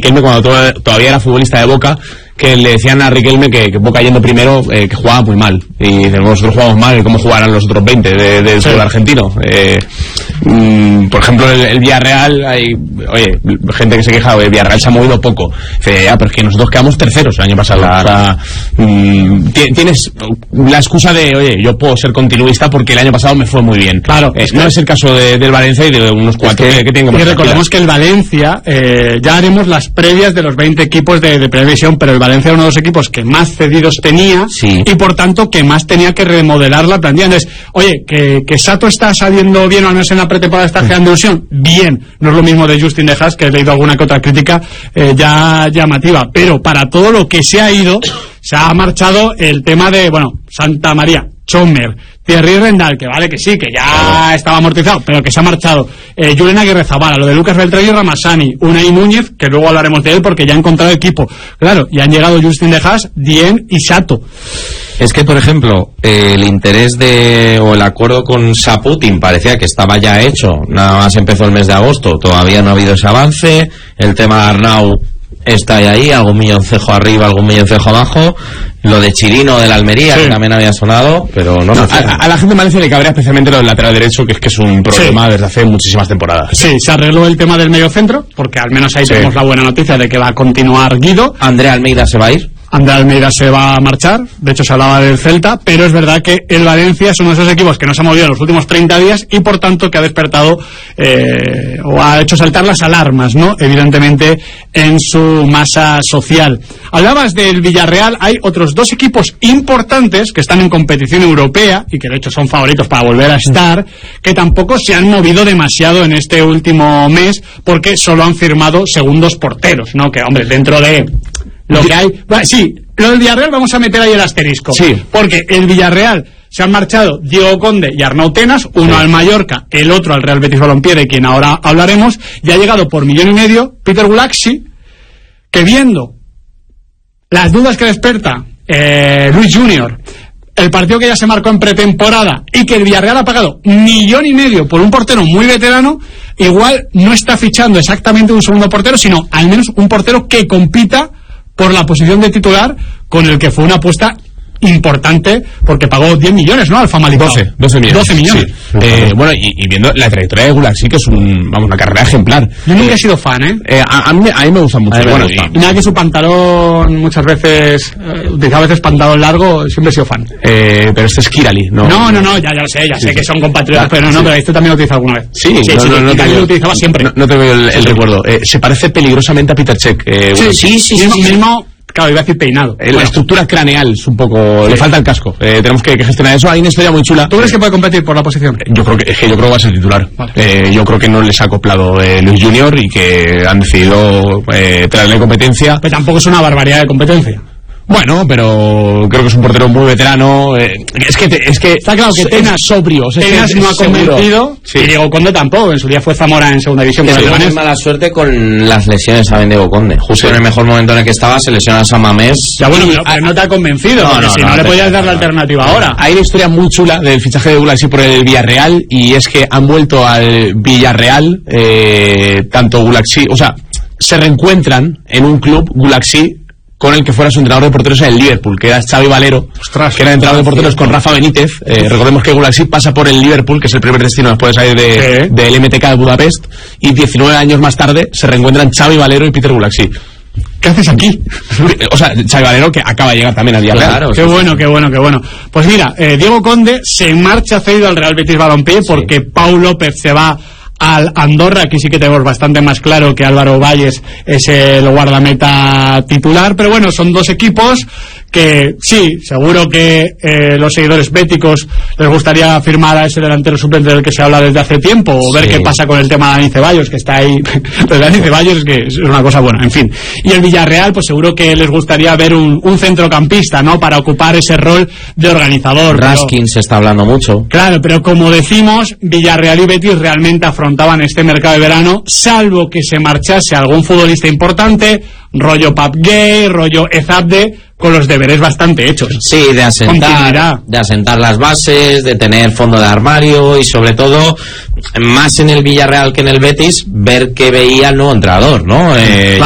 Riquelme cuando todavía era futbolista de Boca, que le decían a Riquelme que Boca yendo primero que jugaba muy mal, y dicen, nosotros jugamos mal, ¿cómo jugarán los otros 20 del fútbol argentino? Por ejemplo, el Villarreal, hay gente que se queja, el Villarreal se ha movido poco. Dice, pero es que nosotros quedamos terceros el año pasado. O sea, tienes la excusa de, yo puedo ser continuista porque el año pasado me fue muy bien. Claro, no es el caso del Valencia y de unos cuatro que tienen que... Y recordemos que el Valencia, ya haremos las previas de los 20 equipos de previsión, pero el Valencia era uno de los equipos que más cedidos tenía, y por tanto que más tenía que remodelar la plantilla. Entonces, que Sato está saliendo bien, o al menos en la pretemporada está generando ilusión, bien. No es lo mismo de Justin de Haas, que he leído alguna que otra crítica ya llamativa, pero para todo lo que se ha ido, se ha marchado el tema de, Santa María, Chomer, Thierry Rendal, que vale que sí, que ya estaba amortizado, pero que se ha marchado, Julen Aguirre-Zabala, lo de Lucas Beltrán y Ramasani, Unai Núñez, que luego hablaremos de él porque ya ha encontrado equipo, claro, y han llegado Justin de Haas, Dien y Sato. Es que, por ejemplo, el interés o el acuerdo con Saputin parecía que estaba ya hecho, nada más empezó el mes de agosto, todavía no ha habido ese avance, el tema de Arnau está ahí, algún milloncejo arriba, algún milloncejo abajo, lo de Chirino de la Almería, que también había sonado, pero no a la gente de Valencia le cabría especialmente lo del lateral derecho, que es un problema desde hace muchísimas temporadas. Sí, se arregló el tema del medio centro, porque al menos ahí tenemos la buena noticia de que va a continuar Guido. Andrea Almeida se va a ir. Andrea Almeida se va a marchar, de hecho se hablaba del Celta, pero es verdad que el Valencia es uno de esos equipos que no se ha movido en los últimos 30 días y por tanto que ha despertado o ha hecho saltar las alarmas, ¿no? Evidentemente en su masa social. Hablabas del Villarreal, hay otros dos equipos importantes que están en competición europea y que de hecho son favoritos para volver a estar, que tampoco se han movido demasiado en este último mes porque solo han firmado segundos porteros, ¿no? Que hombre, dentro de lo que hay... Sí, lo del Villarreal vamos a meter ahí el asterisco. Sí. Porque el Villarreal se han marchado Diego Conde y Arnau Tenas, uno al Mallorca, el otro al Real Betis Balompié, de quien ahora hablaremos, y ha llegado por 1,5 millones Peter Gulaxi, que viendo las dudas que desperta Luis Junior, el partido que ya se marcó en pretemporada y que el Villarreal ha pagado 1,5 millones por un portero muy veterano, igual no está fichando exactamente un segundo portero, sino al menos un portero que compita por la posición de titular, con el que fue una apuesta importante porque pagó 10 millones, ¿no? Al Famalicão. 12 millones. 12 millones. Sí. Y viendo la trayectoria de Gulaxi, que es una carrera ejemplar. Yo nunca he sido fan, a mí me gusta mucho. Y nada que su pantalón muchas veces, utiliza a veces pantalón largo, siempre he sido fan. Pero este es Kirali, ¿no? No, ya lo sé, sé que son compatriotas, pero pero este también lo utiliza alguna vez. Sí, Kirali lo utilizaba siempre. No te veo el recuerdo. Se parece peligrosamente a Peter Cech. Sí. Mismo. Claro, iba a decir peinado. La estructura craneal es un poco... Le falta el casco. Tenemos que gestionar eso. Hay una historia muy chula. ¿Tú crees que puede competir por la posición? Yo creo que va a ser titular. Vale. Yo creo que no les ha acoplado Luis Junior y que han decidido traerle competencia. Pero tampoco es una barbaridad de competencia. Bueno, pero creo que es un portero muy veterano. Es que está claro que Tenas sobrio. Tenas no ha convencido. Sí. Y Diego Conde tampoco. En su día fue Zamora en segunda división. Pero es mala suerte con las lesiones, saben, Diego Conde. Justo en el mejor momento en el que estaba, se lesiona a San Mamés. Ya bueno, pero no te ha convencido. No le podías dar la alternativa ahora. Hay una historia muy chula del fichaje de Gulaxi por el Villarreal, y es que han vuelto al Villarreal tanto Gulaxi, o sea, se reencuentran en un club Gulaxi con el que fuera su entrenador de porteros en el Liverpool, que era Xavi Valero. Ostras, que era entrenador de porteros con Rafa Benítez. Recordemos que Gulaxi pasa por el Liverpool, que es el primer destino después de salir del MTK de Budapest, y 19 años más tarde se reencuentran Xavi Valero y Peter Gulaxi. ¿Qué haces aquí? O sea, Xavi Valero, que acaba de llegar también al Villarreal. Claro, qué bueno. Pues mira, Diego Conde se marcha cedido al Real Betis Balompié porque Pau López se va al Andorra. Aquí sí que tenemos bastante más claro que Álvaro Valles es el guardameta titular, pero bueno, son dos equipos que sí, seguro que los seguidores béticos les gustaría firmar a ese delantero suplente del que se habla desde hace tiempo, o ver qué pasa con el tema de Dani Ceballos, que está ahí. Pero Dani Ceballos es que es una cosa buena, en fin. Y el Villarreal, pues seguro que les gustaría ver un centrocampista, ¿no?, para ocupar ese rol de organizador. Raskin se está hablando mucho. Claro, pero como decimos, Villarreal y Betis realmente afrontaban este mercado de verano, salvo que se marchase algún futbolista importante, rollo Pap Gay, rollo Ezabde, con los deberes bastante hechos. Sí, de asentar las bases, de tener fondo de armario y sobre todo, más en el Villarreal que en el Betis, ver qué veía el nuevo entrenador, ¿no?